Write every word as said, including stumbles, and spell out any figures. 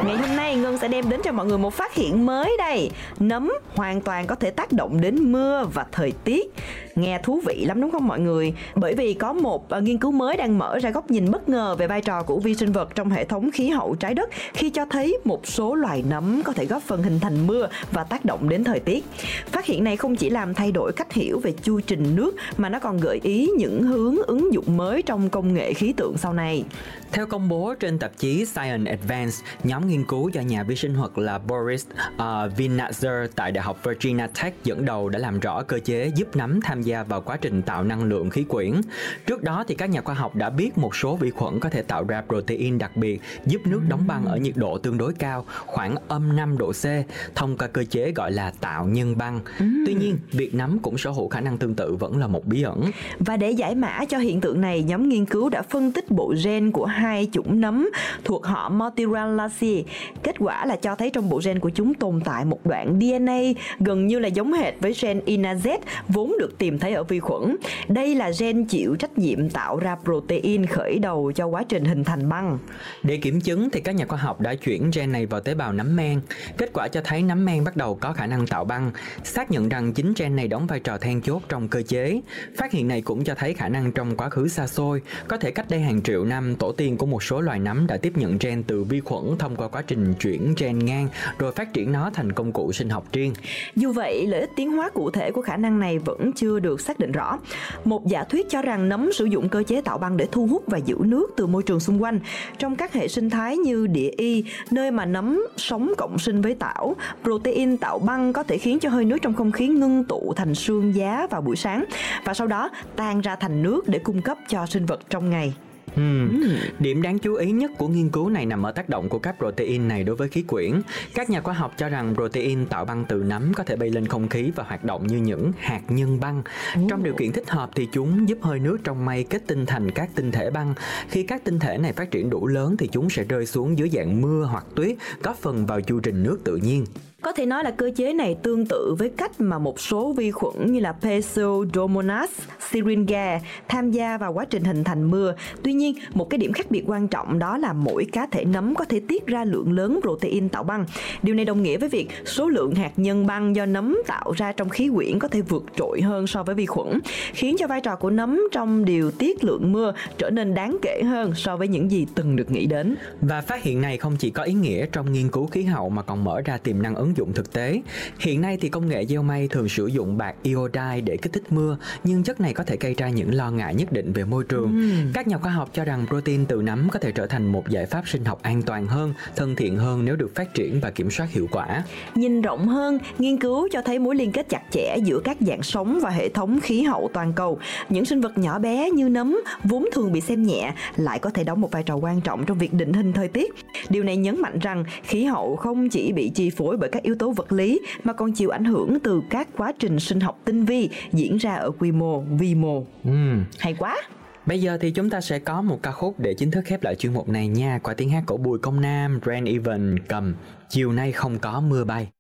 Ngày hôm nay Ngân sẽ đem đến cho mọi người một phát hiện mới đây. Nấm hoàn toàn có thể tác động đến mưa và thời tiết. Nghe thú vị lắm đúng không mọi người? Bởi vì có một uh, nghiên cứu mới đang mở ra góc nhìn bất ngờ về vai trò của vi sinh vật trong hệ thống khí hậu trái đất, khi cho thấy một số loài nấm có thể góp phần hình thành mưa và tác động đến thời tiết. Phát hiện này không chỉ làm thay đổi cách hiểu về chu trình nước, mà nó còn gợi ý những hướng ứng dụng mới trong công nghệ khí tượng sau này. Theo công bố trên tạp chí Science Advance, nhóm nghiên cứu do nhà vi sinh vật là Boris uh, Vinatzer tại Đại học Virginia Tech dẫn đầu đã làm rõ cơ chế giúp nấm tham gia vào quá trình tạo năng lượng khí quyển. Trước đó thì các nhà khoa học đã biết một số vi khuẩn có thể tạo ra protein đặc biệt giúp nước đóng băng ở nhiệt độ tương đối cao, khoảng âm năm độ C, thông qua cơ chế gọi là tạo nhân băng. Tuy nhiên, việc nấm cũng sở hữu khả năng tương tự vẫn là một bí ẩn. Và để giải mã cho hiện tượng này, nhóm nghiên cứu đã phân tích bộ gen của hai chủng nấm thuộc họ Motyralaceae. Kết quả là cho thấy trong bộ gen của chúng tồn tại một đoạn đê en a gần như là giống hệt với gen I N A Z vốn được tìm thấy ở vi khuẩn. Đây là gen chịu trách nhiệm tạo ra protein khởi đầu cho quá trình hình thành băng. Để kiểm chứng thì các nhà khoa học đã chuyển gen này vào tế bào nấm men. Kết quả cho thấy nấm men bắt đầu có khả năng tạo băng, xác nhận rằng chính gen này đóng vai trò then chốt trong cơ chế. Phát hiện này cũng cho thấy khả năng trong quá khứ xa xôi, có thể cách đây hàng triệu năm, tổ tiên của một số loài nấm đã tiếp nhận gen từ vi khuẩn thông qua quá trình chuyển gen ngang, rồi phát triển nó thành công cụ sinh học riêng. Dù vậy, lợi ích tiến hóa cụ thể của khả năng này vẫn chưa được xác định rõ. Một giả thuyết cho rằng nấm sử dụng cơ chế tạo băng để thu hút và giữ nước từ môi trường xung quanh. Trong các hệ sinh thái như địa y, nơi mà nấm sống cộng sinh với tảo, protein tạo băng có thể khiến cho hơi nước trong không khí ngưng tụ thành sương giá vào buổi sáng và sau đó tan ra thành nước để cung cấp cho sinh vật trong ngày. Hmm. Điểm đáng chú ý nhất của nghiên cứu này nằm ở tác động của các protein này đối với khí quyển. Các nhà khoa học cho rằng protein tạo băng từ nấm có thể bay lên không khí và hoạt động như những hạt nhân băng. Trong điều kiện thích hợp thì chúng giúp hơi nước trong mây kết tinh thành các tinh thể băng. Khi các tinh thể này phát triển đủ lớn thì chúng sẽ rơi xuống dưới dạng mưa hoặc tuyết, góp phần vào chu trình nước tự nhiên. Có thể nói là cơ chế này tương tự với cách mà một số vi khuẩn như là Pseudomonas syringae tham gia vào quá trình hình thành mưa. Tuy nhiên, một cái điểm khác biệt quan trọng đó là mỗi cá thể nấm có thể tiết ra lượng lớn protein tạo băng. Điều này đồng nghĩa với việc số lượng hạt nhân băng do nấm tạo ra trong khí quyển có thể vượt trội hơn so với vi khuẩn, khiến cho vai trò của nấm trong điều tiết lượng mưa trở nên đáng kể hơn so với những gì từng được nghĩ đến. Và phát hiện này không chỉ có ý nghĩa trong nghiên cứu khí hậu mà còn mở ra tiềm năng ứng dụng thực tế. Hiện nay thì công nghệ gieo mây thường sử dụng bạc iodide để kích thích mưa, nhưng chất này có thể gây ra những lo ngại nhất định về môi trường. Uhm. Các nhà khoa học cho rằng protein từ nấm có thể trở thành một giải pháp sinh học an toàn hơn, thân thiện hơn nếu được phát triển và kiểm soát hiệu quả. Nhìn rộng hơn, nghiên cứu cho thấy mối liên kết chặt chẽ giữa các dạng sống và hệ thống khí hậu toàn cầu. Những sinh vật nhỏ bé như nấm vốn thường bị xem nhẹ lại có thể đóng một vai trò quan trọng trong việc định hình thời tiết. Điều này nhấn mạnh rằng khí hậu không chỉ bị chi phối bởi các yếu tố vật lý mà còn chịu ảnh hưởng từ các quá trình sinh học tinh vi diễn ra ở quy mô vi mô. Uhm. Hay quá! Bây giờ thì chúng ta sẽ có một ca khúc để chính thức khép lại chuyên mục này nha, qua tiếng hát của Bùi Công Nam, Rain Even cầm Chiều nay không có mưa bay.